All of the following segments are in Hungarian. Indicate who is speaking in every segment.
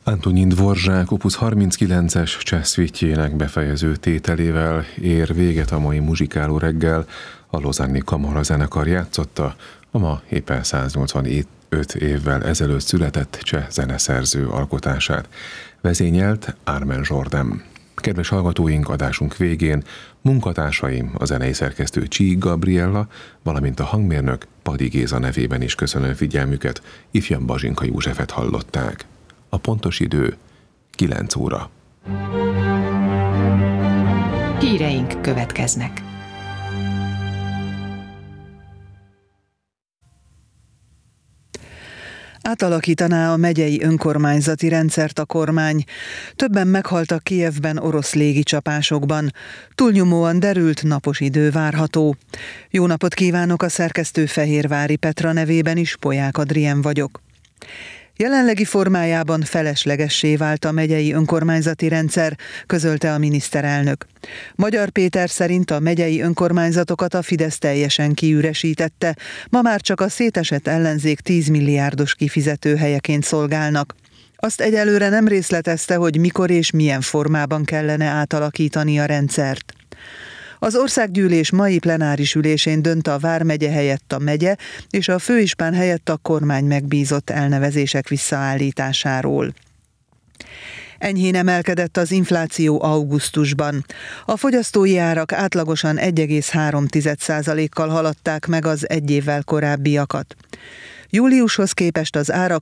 Speaker 1: Antonin Dvorzsák opus 39-es cseh szvitjének befejező tételével ér véget a mai muzsikáló reggel. A Lausanne-i kamarazenekar játszotta a ma éppen 185 évvel ezelőtt született cseh zeneszerző alkotását. Vezényelt Armen Jordan. Kedves hallgatóink, adásunk végén munkatársaim, a zenei szerkesztő Csík Gabriella, valamint a hangmérnök Padi Géza nevében is köszönöm figyelmüket, ifjabb Bazsinka Józsefet hallották. A pontos idő 9 óra.
Speaker 2: Híreink következnek.
Speaker 3: Átalakítaná a megyei önkormányzati rendszert a kormány. Többen meghaltak Kijevben orosz légicsapásokban. Túlnyomóan derült, napos idő várható. Jó napot kívánok, a szerkesztő Fehérvári Petra nevében is, Polyák Adrien vagyok. Jelenlegi formájában feleslegessé vált a megyei önkormányzati rendszer, közölte a miniszterelnök. Magyar Péter szerint a megyei önkormányzatokat a Fidesz teljesen kiüresítette, ma már csak a szétesett ellenzék 10 milliárdos kifizetőhelyeként szolgálnak. Azt egyelőre nem részletezte, hogy mikor és milyen formában kellene átalakítani a rendszert. Az országgyűlés mai plenáris ülésén dönt a vármegye helyett a megye és a főispán helyett a kormány megbízott elnevezések visszaállításáról. Enyhén emelkedett az infláció augusztusban. A fogyasztói árak átlagosan 1,3%-kal haladták meg az egy évvel korábbiakat. Júliushoz képest az árak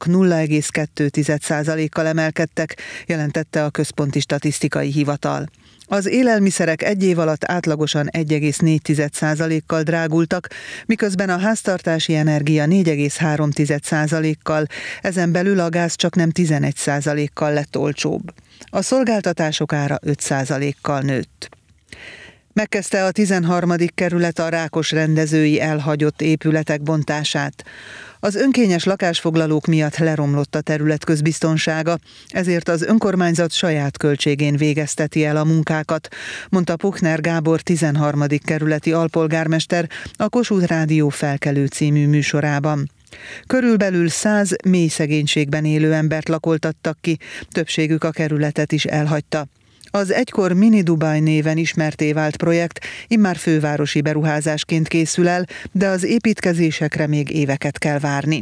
Speaker 3: 0,2%-kal emelkedtek, jelentette a Központi Statisztikai Hivatal. Az élelmiszerek egy év alatt átlagosan 1,4%-kal drágultak, miközben a háztartási energia 4,3%-kal, ezen belül a gáz csak nem 11%-kal lett olcsóbb. A szolgáltatások ára 5%-kal nőtt. Megkezdte a 13. kerület a rákos rendezői elhagyott épületek bontását. Az önkényes lakásfoglalók miatt leromlott a terület közbiztonsága, ezért az önkormányzat saját költségén végezteti el a munkákat, mondta Puchner Gábor 13. kerületi alpolgármester a Kossuth Rádió Felkelő című műsorában. Körülbelül 100 mély szegénységben élő embert lakoltattak ki, többségük a kerületet is elhagyta. Az egykor Mini Dubaj néven ismertté vált projekt immár fővárosi beruházásként készül el, de az építkezésekre még éveket kell várni.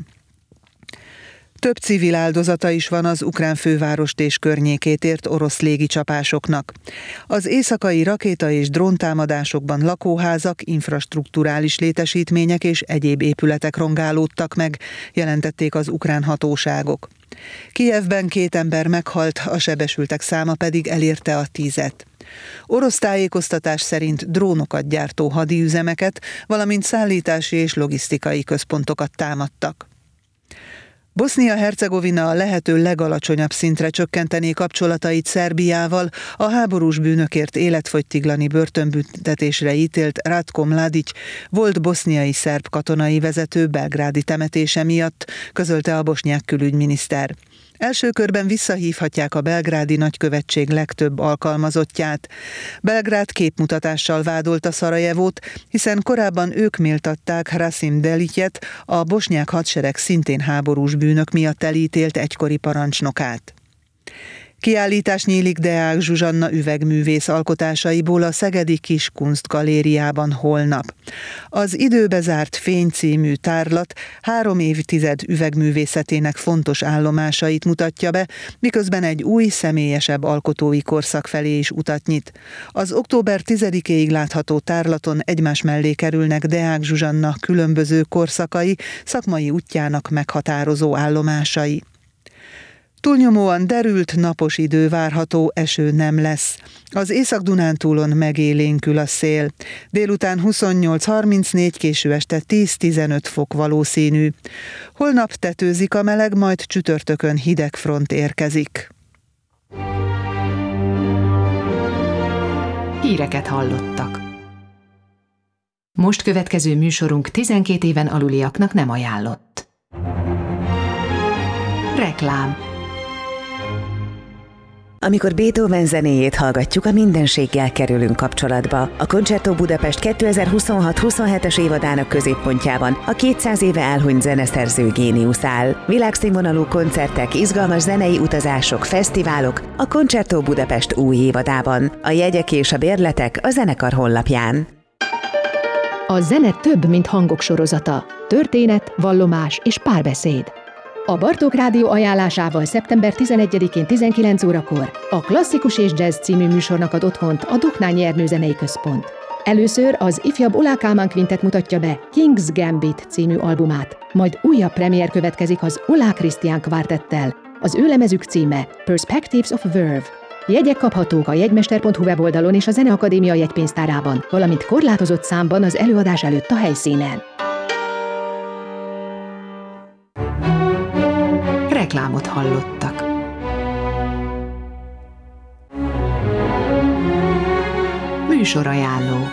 Speaker 3: Több civil áldozata is van az ukrán fővárost és környékét ért orosz légicsapásoknak. Az éjszakai rakéta- és dróntámadásokban lakóházak, infrastrukturális létesítmények és egyéb épületek rongálódtak meg, jelentették az ukrán hatóságok. Kijevben 2 ember meghalt, a sebesültek száma pedig elérte a 10-et. Orosz tájékoztatás szerint drónokat gyártó hadiüzemeket, valamint szállítási és logisztikai központokat támadtak. Bosznia-Hercegovina a lehető legalacsonyabb szintre csökkentené kapcsolatait Szerbiával, a háborús bűnökért életfogytiglani börtönbüntetésre ítélt Ratko Mladic volt boszniai szerb katonai vezető belgrádi temetése miatt, közölte a bosnyák külügyminiszter. Első körben visszahívhatják a belgrádi nagykövetség legtöbb alkalmazottját. Belgrád képmutatással vádolta Szarajevót, hiszen korábban ők méltatták Rasim Delicet, a bosnyák hadsereg szintén háborús bűnök miatt elítélt egykori parancsnokát. Kiállítás nyílik Deák Zsuzsanna üvegművész alkotásaiból a Szegedi Kiskunst galériában holnap. Az Időbe zárt fény című tárlat 3 évtized üvegművészetének fontos állomásait mutatja be, miközben egy új, személyesebb alkotói korszak felé is utat nyit. Az október 10-éig látható tárlaton egymás mellé kerülnek Deák Zsuzsanna különböző korszakai, szakmai útjának meghatározó állomásai. Túlnyomóan derült, napos idő várható, eső nem lesz. Az Észak-Dunántúlon megélénkül a szél. Délután 28-34, késő este 10-15 fok valószínű. Holnap tetőzik a meleg, majd csütörtökön hideg front érkezik.
Speaker 2: Híreket hallottak. Most következő műsorunk 12 éven aluliaknak nem ajánlott. Reklám.
Speaker 4: Amikor Beethoven zenéjét hallgatjuk, a mindenséggel kerülünk kapcsolatba. A Concerto Budapest 2026-27-es évadának középpontjában a 200 éve elhunyt zeneszerző géniusz áll. Világszínvonalú koncertek, izgalmas zenei utazások, fesztiválok a Concerto Budapest új évadában. A jegyek és a bérletek a zenekar honlapján.
Speaker 2: A zene több, mint hangok sorozata. Történet, vallomás és párbeszéd. A Bartók Rádió ajánlásával szeptember 11-én 19 órakor a Klasszikus és Jazz című műsornak ad otthont a Duhnányi Ernő Zenei Központ. Először az ifjabb Oláh Kálmán Quintet mutatja be King's Gambit című albumát, majd újabb premier következik az Oláh Krisztián Kvártettel. Az ő lemezük címe Perspectives of Verve. Jegyek kaphatók a jegymester.hu weboldalon és a Zeneakadémia jegypénztárában, valamint korlátozott számban az előadás előtt a helyszínen. Reklámot hallottak. Műsorajánló.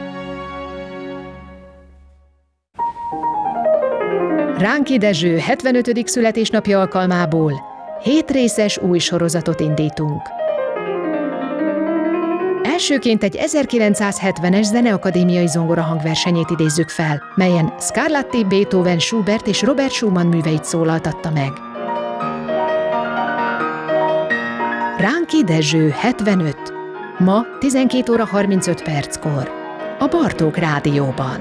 Speaker 2: Ránki Dezső 75. születésnapja alkalmából 7 részes új sorozatot indítunk. Elsőként egy 1970-es zeneakadémiai zongorahangversenyét idézzük fel, melyen Scarlatti, Beethoven, Schubert és Robert Schumann műveit szólaltatta meg. Ránki Dezső 75. Ma 12 óra 35 perckor. A Bartók Rádióban.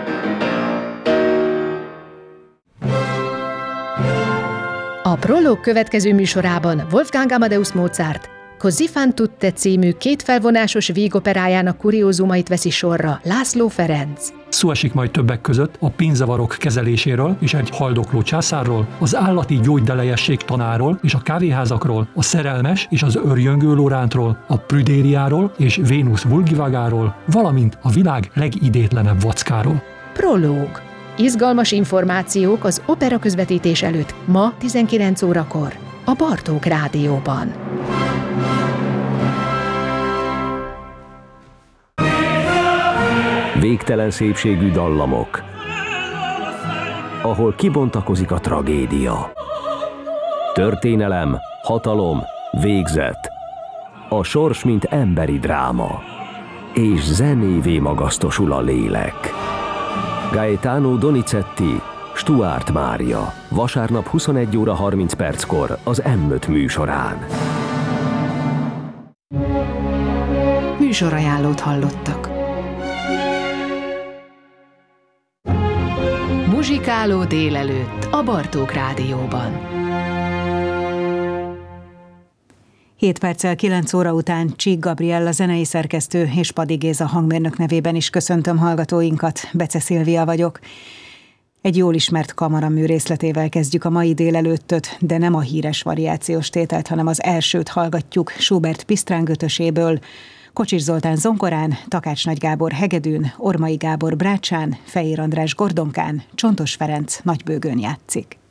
Speaker 2: A Prolog következő műsorában Wolfgang Amadeus Mozart Così fan tutte című kétfelvonásos vígoperájának kuriózumait veszi sorra László Ferenc.
Speaker 5: Szó esik majd többek között a pénzzavarok kezeléséről és egy haldokló császárról, az állati gyógydelejesség tanáról és a kávéházakról, a szerelmes és az örjöngő Lórántról, a Prüdériáról és Vénusz vulgivágáról, valamint a világ legidétlenebb vackáról.
Speaker 2: Prológ. Izgalmas információk az opera közvetítés előtt ma 19 órakor a Bartók Rádióban.
Speaker 6: Végtelen szépségű dallamok, ahol kibontakozik a tragédia. Történelem, hatalom, végzet. A sors, mint emberi dráma. És zenévé magasztosul a lélek. Gaetano Donizetti, Stuart Mária. Vasárnap 21 óra 30 perckor az M5 műsorán.
Speaker 2: Műsorajánlót hallottak. Muzsikáló délelőtt a Bartók Rádióban.
Speaker 7: 7 perccel 9 óra után Csík Gabriella zenei szerkesztő és Padi Géza hangmérnök nevében is köszöntöm hallgatóinkat, Bece Szilvia vagyok. Egy jól ismert kamaramű részletével kezdjük a mai délelőttöt, de nem a híres variációs tételt, hanem az elsőt hallgatjuk Schubert Pisztráng ötöséből. Kocsis Zoltán zongorán, Takács Nagy Gábor hegedűn, Ormai Gábor brácsán, Fejér András gordonkán, Csontos Ferenc nagybőgőn játszik.